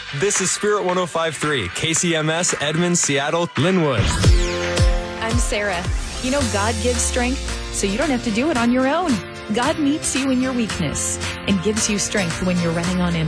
This is Spirit 105.3, KCMS, Edmond, Seattle, Linwood. I'm Sarah. You know, God gives strength, so you don't have to do it on your own. God meets you in your weakness and gives you strength when you're running on Him.